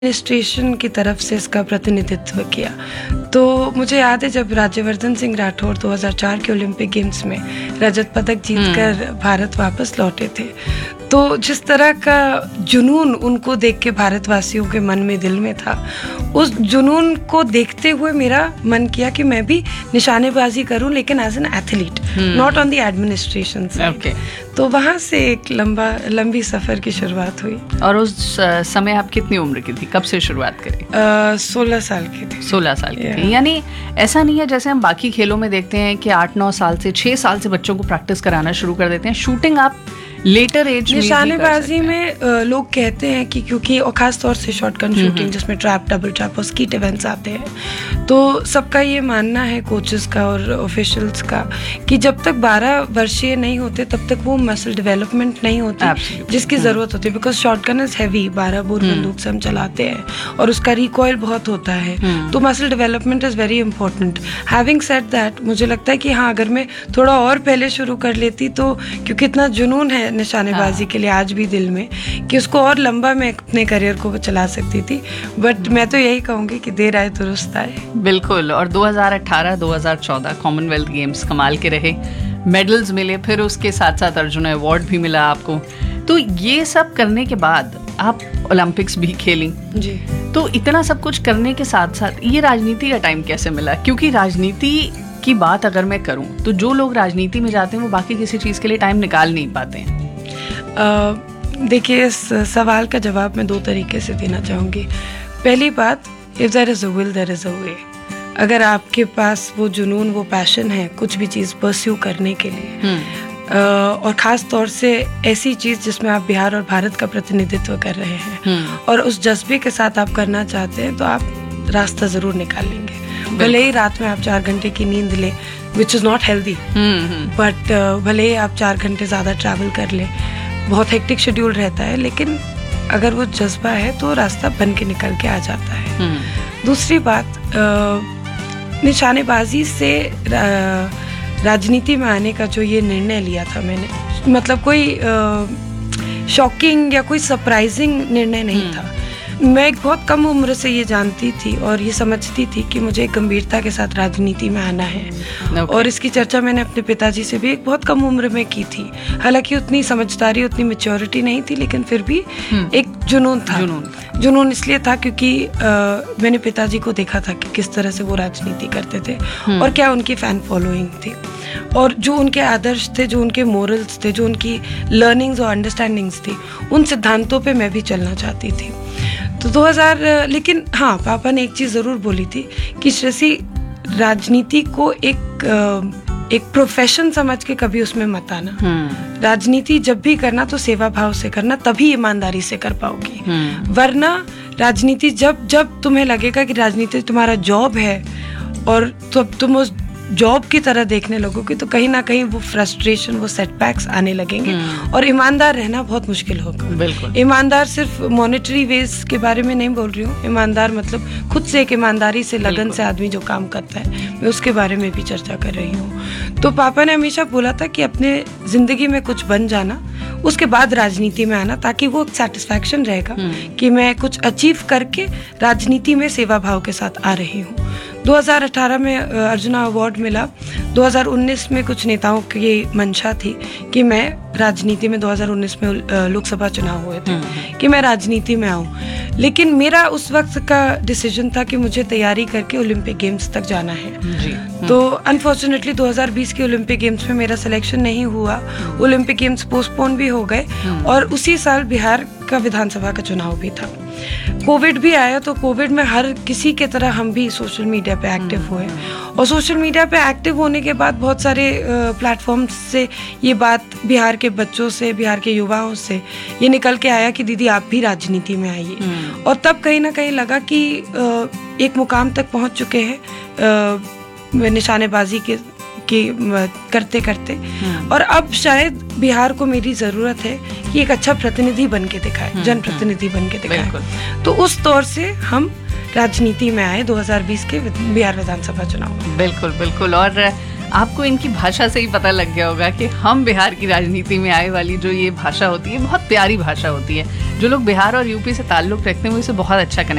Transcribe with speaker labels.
Speaker 1: Administration की तरफ से इसका प्रतिनिधित्व किया। तो मुझे याद है जब राज्यवर्धन सिंह राठौर 2004 के ओलंपिक गेम्स में रजत पदक जीतकर भारत वापस लौटे थे, तो जिस तरह का जुनून उनको देख के भारतवासियों के मन में, दिल में था, उस जुनून को देखते हुए मेरा मन किया कि मैं भी निशानेबाजी करूं, लेकिन as an athlete, not on the administration side. तो वहाँ से एक लंबी सफ़र की शुरुआत हुई।
Speaker 2: और उस समय आप कितनी उम्र की थी, कब से शुरुआत करी?
Speaker 1: 16 साल की थी।
Speaker 2: 16 साल की थी। यानी ऐसा नहीं है जैसे हम बाकी खेलों में देखते हैं कि 8-9 साल से 6 साल से बच्चों को प्रैक्टिस कराना शुरू कर देते हैं। शूटिंग आप लेटर एज में
Speaker 1: निशानेबाजी में लोग कहते हैं कि क्योंकि, और खास तौर से शॉटगन शूटिंग जिसमें ट्रैप, डबल ट्रैप और स्कीट इवेंट्स आते हैं, तो सबका ये मानना है, कोचेस का और ऑफिशियल्स का, कि जब तक 12 वर्षीय नहीं होते तब तक वो मसल डेवलपमेंट नहीं होती जिसकी ज़रूरत होती है। Because shotgun is heavy, 12 bore बंदूक से हम चलाते हैं और उसका रिकॉयल बहुत होता है, तो muscle development is very important. Having said that, मुझे लगता है कि हाँ, अगर मैं थोड़ा और पहले शुरू कर लेती तो, क्योंकि इतना जुनून है निशानेबाजी के लिए आज भी दिल में, कि उसको और लंबा मैं अपने करियर को चला सकती थी। बट मैं तो यही कहूँगी कि देर आए दुरुस्त आए।
Speaker 2: बिल्कुल। और 2018-2014 कॉमनवेल्थ गेम्स कमाल के रहे, मेडल्स मिले, फिर उसके साथ साथ अर्जुन अवार्ड भी मिला आपको। तो ये सब करने के बाद आप ओलंपिक्स भी खेली
Speaker 1: जी।
Speaker 2: तो इतना सब कुछ करने के साथ साथ ये राजनीति का टाइम कैसे मिला? क्योंकि राजनीति की बात अगर मैं करूं तो जो लोग राजनीति में जाते हैं वो बाकी किसी चीज़ के लिए टाइम निकाल नहीं पाते हैं।
Speaker 1: देखिए, इस सवाल का जवाब मैं 2 तरीके से देना चाहूँगी। पहली बात, if there is a will there is a वे। अगर आपके पास वो जुनून, वो पैशन है कुछ भी चीज़ परस्यू करने के लिए, और ख़ास तौर से ऐसी चीज़ जिसमें आप बिहार और भारत का प्रतिनिधित्व कर रहे हैं और उस जज्बे के साथ आप करना चाहते हैं, तो आप रास्ता ज़रूर निकाल लेंगे। भले ही रात में आप 4 घंटे की नींद लें, which is not healthy, but भले ही आप 4 घंटे ज़्यादा ट्रैवल कर लें, बहुत हेक्टिक शेड्यूल रहता है, लेकिन अगर वो जज्बा है तो रास्ता बन के निकल के आ जाता है। दूसरी बात, निशानेबाजी से राजनीति में आने का जो ये निर्णय लिया था मैंने, मतलब कोई शॉकिंग या कोई सरप्राइजिंग निर्णय नहीं था। मैं एक बहुत कम उम्र से ये जानती थी और ये समझती थी कि मुझे गंभीरता के साथ राजनीति में आना है। और इसकी चर्चा मैंने अपने पिताजी से भी एक बहुत कम उम्र में की थी। हालांकि उतनी समझदारी, उतनी मैच्योरिटी नहीं थी, लेकिन फिर भी एक जुनून था। जुनून इसलिए था क्योंकि मैंने पिताजी को देखा था कि किस तरह से वो राजनीति करते थे और क्या उनकी फैन फॉलोइंग थी, और जो उनके आदर्श थे, जो उनके मोरल्स थे, जो उनकी लर्निंग्स और अंडरस्टैंडिंग्स थी, उन सिद्धांतों पे मैं भी चलना चाहती थी। तो 2000, लेकिन हाँ, पापा ने एक चीज़ ज़रूर बोली थी कि श्रेयसी, राजनीति को एक प्रोफेशन समझ के कभी उसमें मत आना। राजनीति जब भी करना तो सेवा भाव से करना, तभी ईमानदारी से कर पाओगी। वरना राजनीति जब तुम्हें लगेगा कि राजनीति तुम्हारा जॉब है और तब तुम उस जॉब की तरह देखने लगोगे, तो कहीं ना कहीं वो फ्रस्ट्रेशन, वो सेटबैक्स आने लगेंगे और ईमानदार रहना बहुत मुश्किल होगा।
Speaker 2: बिल्कुल।
Speaker 1: ईमानदार सिर्फ मॉनेटरी वेज के बारे में नहीं बोल रही हूँ, ईमानदार मतलब खुद से एक ईमानदारी से, लगन से आदमी जो काम करता है, मैं उसके बारे में भी चर्चा कर रही हूँ। तो पापा ने हमेशा बोला था कि अपने जिंदगी में कुछ बन जाना, उसके बाद राजनीति में आना, ताकि वो सेटिस्फैक्शन रहेगा कि मैं कुछ अचीव करके राजनीति में सेवा भाव के साथ आ रही हूँ। 2018 में अर्जुना अवार्ड मिला। 2019 में कुछ नेताओं की मंशा थी कि मैं राजनीति में, 2019 में लोकसभा चुनाव हुए थे, कि मैं राजनीति में आऊं, लेकिन मेरा उस वक्त का डिसीजन था कि मुझे तैयारी करके ओलंपिक गेम्स तक जाना है। तो अनफॉर्चुनेटली 2020 के ओलंपिक गेम्स में मेरा सिलेक्शन नहीं हुआ, ओलंपिक गेम्स पोस्टपोन भी हो गए, और उसी साल बिहार का विधानसभा का चुनाव भी था। कोविड भी आया, तो कोविड में हर किसी के तरह हम भी सोशल मीडिया पे एक्टिव हुए, और सोशल मीडिया पे एक्टिव होने के बाद बहुत सारे प्लेटफॉर्म्स से ये बात बिहार के बच्चों से, बिहार के युवाओं से ये निकल के आया कि दीदी आप भी राजनीति में आइए। और तब कहीं ना कहीं लगा कि एक मुकाम तक पहुंच चुके हैं निशानेबाजी के करते करते, और अब शायद बिहार को मेरी ज़रूरत है कि एक अच्छा प्रतिनिधि बन के दिखाए, जनप्रतिनिधि बन के दिखाए। तो उस तौर से हम राजनीति में आए 2020 के बिहार विधानसभा चुनाव।
Speaker 2: बिल्कुल बिल्कुल। और आपको इनकी भाषा से ही पता लग गया होगा कि हम बिहार की राजनीति में आए वाली जो ये भाषा होती है, बहुत प्यारी भाषा होती है। जो लोग बिहार और यूपी से ताल्लुक़ रखते हैं वो इसे बहुत अच्छा कनेक्ट